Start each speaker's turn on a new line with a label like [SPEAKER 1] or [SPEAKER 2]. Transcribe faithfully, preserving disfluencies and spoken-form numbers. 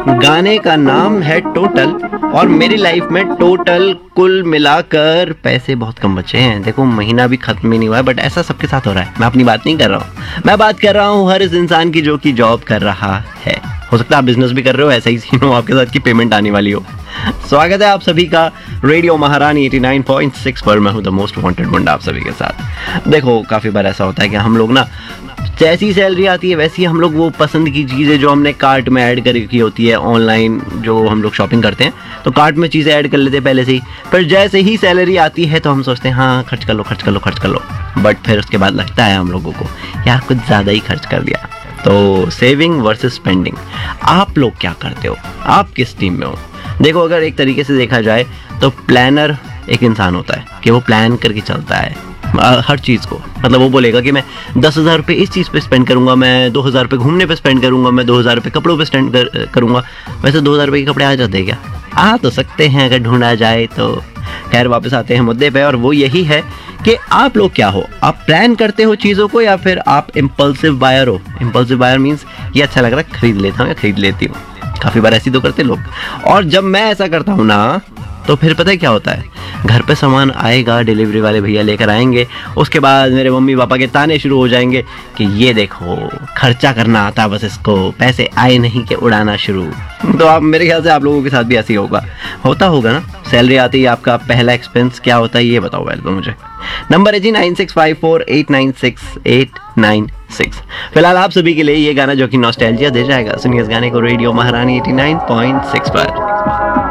[SPEAKER 1] गाने का नाम है टोटल और मेरी लाइफ में टोटल कुल मिलाकर पैसे बहुत कम बचे हैं। देखो महीना भी खत्म ही नहीं हुआ है, बट ऐसा सबके साथ हो रहा है। मैं अपनी बात नहीं कर रहा हूँ, मैं बात कर रहा हूँ हर इस इंसान की जो कि जॉब कर रहा है। हो सकता है आप बिजनेस भी कर रहे हो, ऐसा ही सीन हो आपके साथ की पेमेंट आने वाली हो। स्वागत है आप सभी का रेडियो महारानी नवासी पॉइंट छह पर। मैं हूँ द मोस्ट वांटेड मुंडा आप सभी के साथ। देखो काफ़ी बार ऐसा होता है कि हम लोग ना जैसी सैलरी आती है वैसी हम लोग वो पसंद की चीज़ें जो हमने कार्ट में ऐड कर रखी होती है, ऑनलाइन जो हम लोग शॉपिंग करते हैं तो कार्ट में चीज़ें ऐड कर लेते हैं पहले से ही। फिर जैसे ही सैलरी आती है तो हम सोचते हैं हाँ खर्च कर लो खर्च कर लो खर्च कर लो, बट फिर उसके बाद लगता है हम लोगों को यार कुछ ज़्यादा ही खर्च कर दिया। तो सेविंग वर्सेस स्पेंडिंग, आप लोग क्या करते हो? आप किस टीम में हो? देखो अगर एक तरीके से देखा जाए तो प्लानर एक इंसान होता है कि वो प्लान करके चलता है हर चीज़ को। मतलब वो बोलेगा कि मैं दस हज़ार रुपये इस चीज़ पे स्पेंड करूंगा, मैं दो हज़ार रुपये घूमने पे स्पेंड करूंगा, मैं दो हज़ार रुपये कपड़ों पे स्पेंड कर, करूंगा। वैसे दो हज़ार रुपये के कपड़े आ जाते हैं क्या? आ तो सकते हैं अगर ढूंढा जाए तो। खैर वापस आते हैं मुद्दे पे, और वो यही है कि आप लोग क्या हो? आप प्लान करते हो चीज़ों को या फिर आप इम्पल्सिव बायर हो? इम्पल्सिव बायर मीन्स ये अच्छा लग रहा है खरीद लेता हूँ या खरीद लेती हूँ। काफ़ी बार ऐसी तो करते लोग। और जब मैं ऐसा करता हूँ ना तो फिर पता है क्या होता है, घर पे सामान आएगा, डिलीवरी वाले भैया लेकर आएंगे, उसके बाद मेरे मम्मी पापा के ताने शुरू हो जाएंगे कि ये देखो खर्चा करना आता बस इसको, पैसे आए नहीं कि उड़ाना शुरू। तो आप मेरे ख्याल से आप लोगों के साथ भी ऐसे ही होगा होता होगा ना। सैलरी आती ही आपका पहला एक्सपेंस क्या होता है ये बताओ पहले तो मुझे। नंबर है जी nine six five four eight nine six eight nine six. फिलहाल आप सभी के लिए ये गाना जो कि नॉस्टैल्जिया दे जाएगा। सुनिए इस गाने को रेडियो महारानी नवासी पॉइंट छह पर।